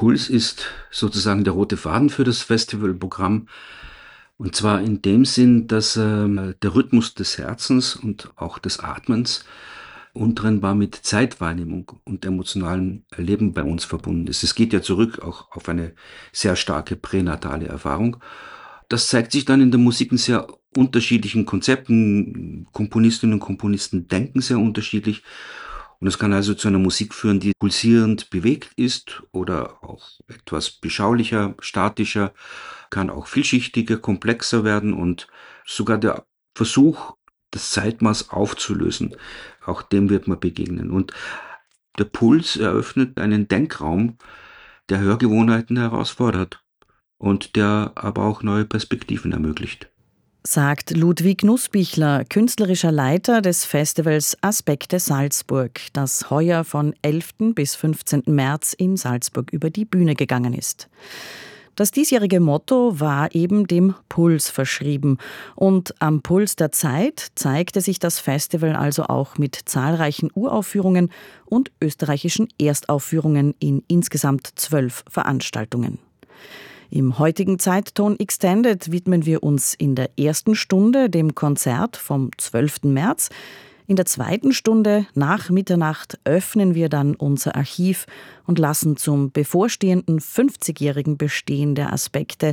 Puls ist sozusagen der rote Faden für das Festivalprogramm. Und zwar in dem Sinn, dass der Rhythmus des Herzens und auch des Atmens untrennbar mit Zeitwahrnehmung und emotionalem Erleben bei uns verbunden ist. Es geht ja zurück auch auf eine sehr starke pränatale Erfahrung. Das zeigt sich dann in der Musik in sehr unterschiedlichen Konzepten. Komponistinnen und Komponisten denken sehr unterschiedlich. Und es kann also zu einer Musik führen, die pulsierend bewegt ist oder auch etwas beschaulicher, statischer, kann auch vielschichtiger, komplexer werden und sogar der Versuch, das Zeitmaß aufzulösen, auch dem wird man begegnen. Und der Puls eröffnet einen Denkraum, der Hörgewohnheiten herausfordert und der aber auch neue Perspektiven ermöglicht. Sagt Ludwig Nussbichler, künstlerischer Leiter des Festivals Aspekte Salzburg, das heuer von 11. bis 15. März in Salzburg über die Bühne gegangen ist. Das diesjährige Motto war eben dem Puls verschrieben. Und am Puls der Zeit zeigte sich das Festival also auch mit zahlreichen Uraufführungen und österreichischen Erstaufführungen in insgesamt 12 Veranstaltungen. Im heutigen Zeitton Extended widmen wir uns in der ersten Stunde dem Konzert vom 12. März. In der zweiten Stunde nach Mitternacht öffnen wir dann unser Archiv und lassen zum bevorstehenden 50-jährigen Bestehen der Aspekte